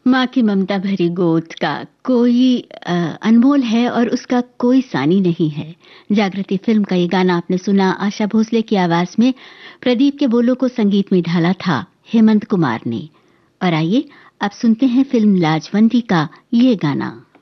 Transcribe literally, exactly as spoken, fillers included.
माँ की ममता भरी गोद का कोई अ, अनमोल है और उसका कोई सानी नहीं है। जागृति फिल्म का ये गाना आपने सुना आशा भोसले की आवाज में। प्रदीप के बोलों को संगीत में ढाला था हेमंत कुमार ने। और आइए अब सुनते हैं फिल्म लाजवंती का ये गाना।